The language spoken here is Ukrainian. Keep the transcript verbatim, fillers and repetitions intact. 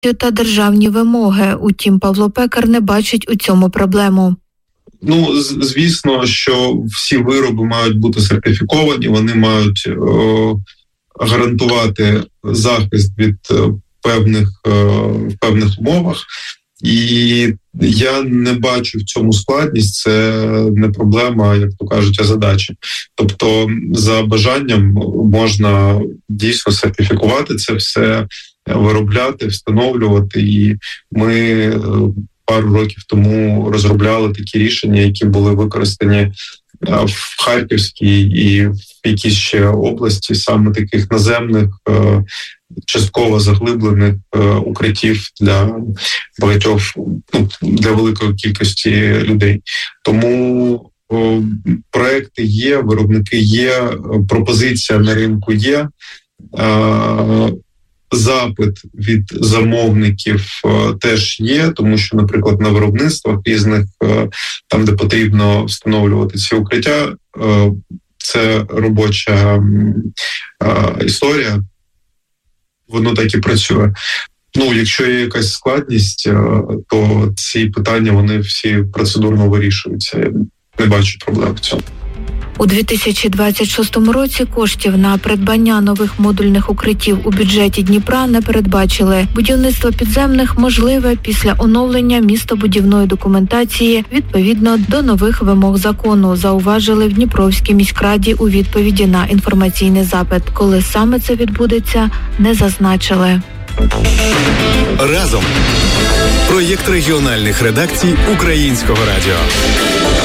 та державні вимоги. Утім, Павло Пекар не бачить у цьому проблему. Ну, звісно, що всі вироби мають бути сертифіковані, вони мають о, гарантувати захист від певних, в певних умовах. І я не бачу в цьому складність, це не проблема, як то кажуть, а задача. Тобто за бажанням можна дійсно сертифікувати це все, виробляти, встановлювати. І ми пару років тому розробляли такі рішення, які були використані в Харківській і в якійсь ще області, саме таких наземних, частково заглиблених укриттів для багатьох, ну, для великої кількості людей. Тому о, проекти є, виробники є, пропозиція на ринку є. А, запит від замовників е, теж є, тому що, наприклад, на виробництвах різних, е, там, де потрібно встановлювати ці укриття, е, це робоча е, історія, воно так і працює. Ну, якщо є якась складність, е, то ці питання, вони всі процедурно вирішуються. Я не бачу проблем в цьому. У дві тисячі двадцять шостому році коштів на придбання нових модульних укриттів у бюджеті Дніпра не передбачили. Будівництво підземних можливе після оновлення містобудівної документації відповідно до нових вимог закону, зауважили в Дніпровській міськраді у відповіді на інформаційний запит. Коли саме це відбудеться, не зазначили. Разом. Проєкт регіональних редакцій Українського радіо.